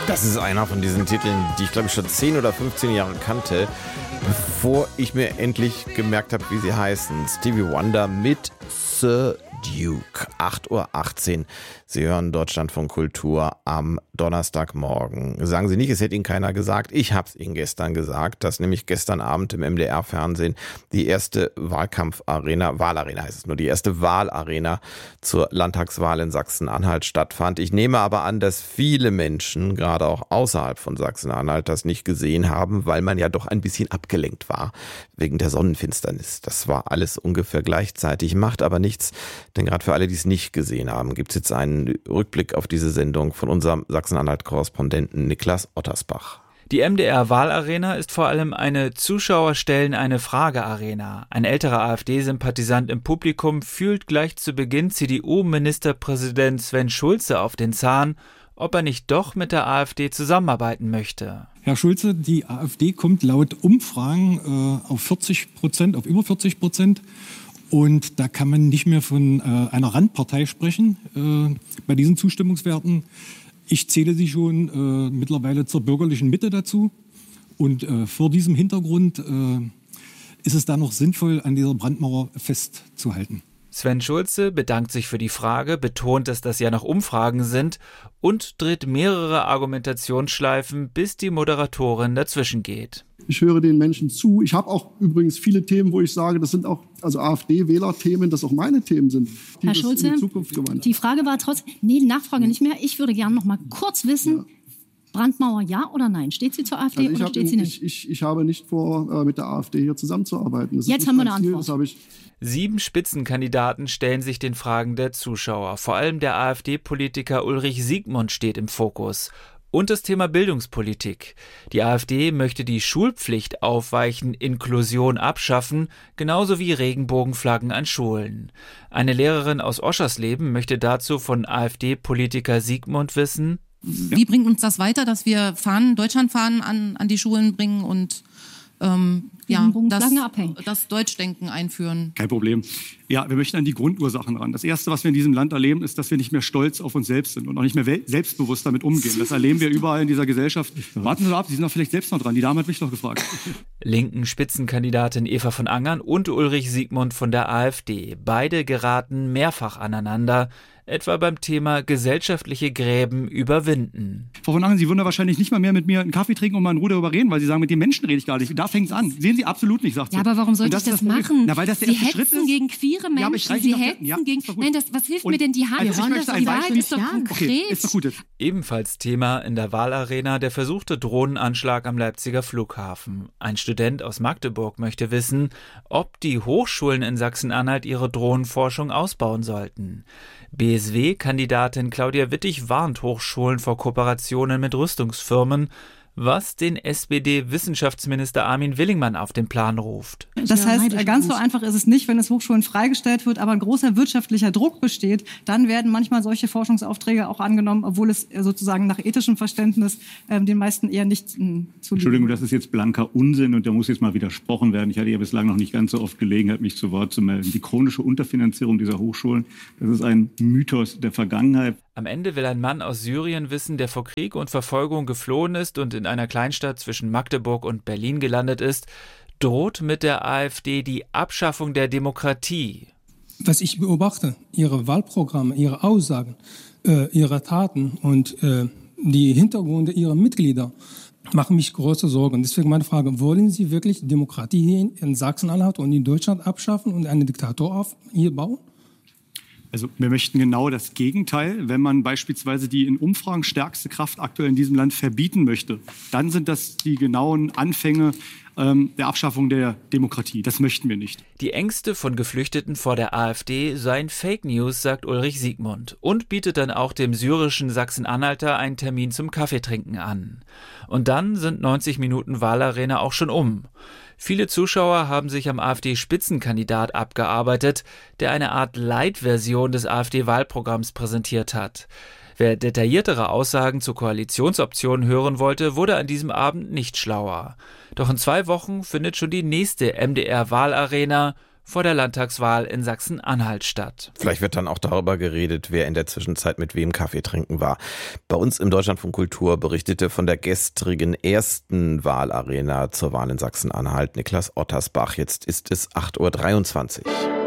Das ist einer von diesen Titeln, die ich glaube ich schon 10 oder 15 Jahre kannte, bevor ich mir endlich gemerkt habe, wie sie heißen. Stevie Wonder mit Sir Duke. 8:18 Uhr. Sie hören Deutschlandfunk Kultur am Donnerstagmorgen. Sagen Sie nicht, es hätte Ihnen keiner gesagt. Ich habe es Ihnen gestern gesagt, dass nämlich gestern Abend im MDR-Fernsehen die erste Wahlarena heißt es nur, die erste Wahlarena zur Landtagswahl in Sachsen-Anhalt stattfand. Ich nehme aber an, dass viele Menschen, gerade auch außerhalb von Sachsen-Anhalt, das nicht gesehen haben, weil man ja doch ein bisschen abgelenkt war wegen der Sonnenfinsternis. Das war alles ungefähr gleichzeitig, macht aber nichts, denn gerade für alle, die es nicht gesehen haben, gibt es jetzt einen Rückblick auf diese Sendung von unserem Sachsen-Anhalt-Korrespondenten Niklas Ottersbach. Die MDR-Wahlarena ist vor allem eine Zuschauer-stellen-eine-Frage-Arena. Ein älterer AfD-Sympathisant im Publikum fühlt gleich zu Beginn CDU-Ministerpräsident Sven Schulze auf den Zahn, ob er nicht doch mit der AfD zusammenarbeiten möchte. Herr Schulze, die AfD kommt laut Umfragen auf 40%, auf über 40%. Und da kann man nicht mehr von einer Randpartei sprechen bei diesen Zustimmungswerten. Ich zähle sie schon mittlerweile zur bürgerlichen Mitte dazu. Und vor diesem Hintergrund ist es da noch sinnvoll, an dieser Brandmauer festzuhalten. Sven Schulze bedankt sich für die Frage, betont, dass das ja noch Umfragen sind und dreht mehrere Argumentationsschleifen, bis die Moderatorin dazwischen geht. Ich höre den Menschen zu. Ich habe auch übrigens viele Themen, wo ich sage, das sind auch AfD-Wähler-Themen, das auch meine Themen sind, die Herr Schulze, in die Zukunft gewandt. Die Frage war trotzdem, Nachfrage nicht mehr. Ich würde gerne noch mal kurz wissen, Brandmauer ja oder nein? Steht sie zur AfD oder steht sie nicht? Ich habe nicht vor, mit der AfD hier zusammenzuarbeiten. Das Jetzt haben wir eine Antwort. 7 Spitzenkandidaten stellen sich den Fragen der Zuschauer. Vor allem der AfD-Politiker Ulrich Siegmund steht im Fokus. Und das Thema Bildungspolitik. Die AfD möchte die Schulpflicht aufweichen, Inklusion abschaffen, genauso wie Regenbogenflaggen an Schulen. Eine Lehrerin aus Oschersleben möchte dazu von AfD-Politiker Siegmund wissen: Wie bringt uns das weiter, dass wir Deutschlandfahnen an die Schulen bringen und das Deutschdenken einführen? Kein Problem. Ja, wir möchten an die Grundursachen ran. Das Erste, was wir in diesem Land erleben, ist, dass wir nicht mehr stolz auf uns selbst sind und auch nicht mehr selbstbewusst damit umgehen. Das erleben wir überall in dieser Gesellschaft. Warten Sie ab, Sie sind doch vielleicht selbst noch dran. Die Dame hat mich doch gefragt. Linken Spitzenkandidatin Eva von Angern und Ulrich Siegmund von der AfD. Beide geraten mehrfach aneinander, etwa beim Thema gesellschaftliche Gräben überwinden. Frau von Angern, Sie würden da wahrscheinlich nicht mal mehr mit mir einen Kaffee trinken und mal in Ruhe darüber reden, weil Sie sagen, mit den Menschen rede ich gar nicht. Da fängt es an. Sehen Sie absolut nicht, sagt sie. Ja, aber warum sollte ich das machen? Na, weil das der Sie erste Schritt hetzen ist. Gegen queere Menschen, Sie hetzen gegen... Nein, was hilft mir denn die Hand? Also Die Wahrheit ist doch konkret. Okay, ist doch gut jetzt. Ebenfalls Thema in der Wahlarena der versuchte Drohnenanschlag am Leipziger Flughafen. Ein Student aus Magdeburg möchte wissen, ob die Hochschulen in Sachsen-Anhalt ihre Drohnenforschung ausbauen sollten. BSW-Kandidatin Claudia Wittig warnt Hochschulen vor Kooperationen mit Rüstungsfirmen, was den SPD-Wissenschaftsminister Armin Willingmann auf den Plan ruft. Das heißt, ganz so einfach ist es nicht, wenn es Hochschulen freigestellt wird, aber ein großer wirtschaftlicher Druck besteht, dann werden manchmal solche Forschungsaufträge auch angenommen, obwohl es sozusagen nach ethischem Verständnis den meisten eher nicht zuliegt. Entschuldigung, das ist jetzt blanker Unsinn und da muss jetzt mal widersprochen werden. Ich hatte ja bislang noch nicht ganz so oft Gelegenheit, mich zu Wort zu melden. Die chronische Unterfinanzierung dieser Hochschulen, das ist ein Mythos der Vergangenheit. Am Ende will ein Mann aus Syrien wissen, der vor Krieg und Verfolgung geflohen ist und in einer Kleinstadt zwischen Magdeburg und Berlin gelandet ist, droht mit der AfD die Abschaffung der Demokratie. Was ich beobachte, ihre Wahlprogramme, ihre Aussagen, ihre Taten und die Hintergründe ihrer Mitglieder machen mich große Sorgen. Deswegen meine Frage, wollen Sie wirklich Demokratie in Sachsen-Anhalt und in Deutschland abschaffen und einen Diktator hier bauen? Also wir möchten genau das Gegenteil. Wenn man beispielsweise die in Umfragen stärkste Kraft aktuell in diesem Land verbieten möchte, dann sind das die genauen Anfänge der Abschaffung der Demokratie. Das möchten wir nicht. Die Ängste von Geflüchteten vor der AfD seien Fake News, sagt Ulrich Siegmund und bietet dann auch dem syrischen Sachsen-Anhalter einen Termin zum Kaffeetrinken an. Und dann sind 90 Minuten Wahlarena auch schon um. Viele Zuschauer haben sich am AfD-Spitzenkandidat abgearbeitet, der eine Art Light-Version des AfD-Wahlprogramms präsentiert hat. Wer detailliertere Aussagen zu Koalitionsoptionen hören wollte, wurde an diesem Abend nicht schlauer. Doch in 2 Wochen findet schon die nächste MDR-Wahlarena, vor der Landtagswahl in Sachsen-Anhalt statt. Vielleicht wird dann auch darüber geredet, wer in der Zwischenzeit mit wem Kaffee trinken war. Bei uns im Deutschlandfunk Kultur berichtete von der gestrigen ersten Wahlarena zur Wahl in Sachsen-Anhalt Niklas Ottersbach. Jetzt ist es 8:23 Uhr.